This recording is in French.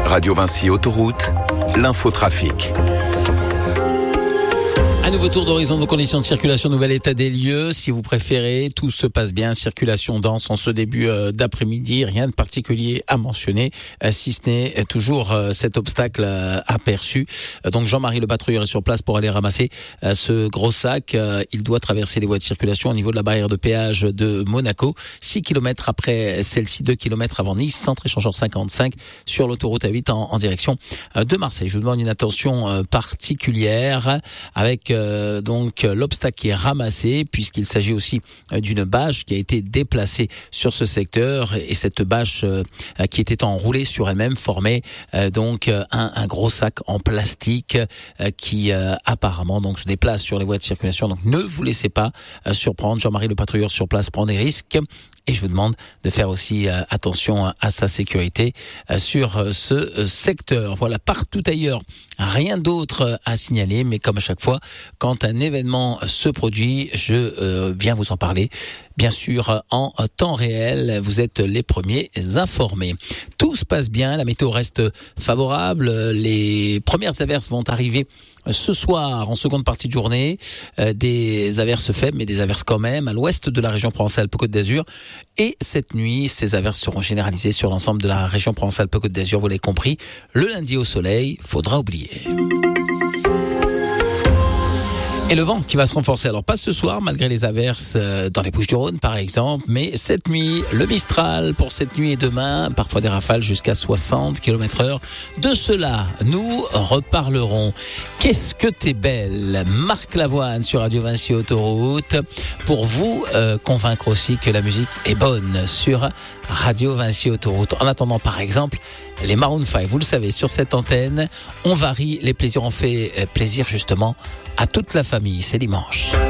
Radio Vinci Autoroute, l'infotrafic. Un nouveau tour d'horizon de vos conditions de circulation, nouvel état des lieux. Si vous préférez, tout se passe bien. Circulation dense en ce début d'après-midi. Rien de particulier à mentionner, si ce n'est toujours cet obstacle aperçu. Donc Jean-Marie le patrouilleur est sur place pour aller ramasser ce gros sac. Il doit traverser les voies de circulation au niveau de la barrière de péage de Monaco. 6 km après celle-ci, 2 km avant Nice, centre échangeur 55 sur l'autoroute A8 en direction de Marseille. Je vous demande une attention particulière avec donc l'obstacle qui est ramassé, puisqu'il s'agit aussi d'une bâche qui a été déplacée sur ce secteur, et cette bâche qui était enroulée sur elle-même formait donc un gros sac en plastique qui apparemment donc se déplace sur les voies de circulation. Donc ne vous laissez pas surprendre. Jean-Marie le patrouilleur sur place prend des risques, et je vous demande de faire aussi attention à sa sécurité sur ce secteur. Voilà, partout ailleurs, rien d'autre à signaler, mais comme à chaque fois, quand un événement se produit, je viens vous en parler. Bien sûr, en temps réel, vous êtes les premiers informés. Tout se passe bien, la météo reste favorable. Les premières averses vont arriver ce soir, en seconde partie de journée. Des averses faibles, mais des averses quand même, à l'ouest de la région Provence-Alpes-Côte d'Azur. Et cette nuit, ces averses seront généralisées sur l'ensemble de la région Provence-Alpes-Côte d'Azur. Vous l'avez compris, le lundi au soleil, faudra oublier. Et le vent qui va se renforcer. Alors pas ce soir, malgré les averses dans les Bouches-du-Rhône par exemple, mais cette nuit, le Mistral pour cette nuit et demain, parfois des rafales jusqu'à 60 km/h. De cela, nous reparlerons. Qu'est-ce que t'es belle, Marc Lavoine sur Radio Vinci Autoroute, pour vous convaincre aussi que la musique est bonne sur Radio Vinci Autoroute. En attendant, par exemple, les Maroon 5, vous le savez, sur cette antenne, on varie les plaisirs, on fait plaisir justement à toute la famille. C'est dimanche.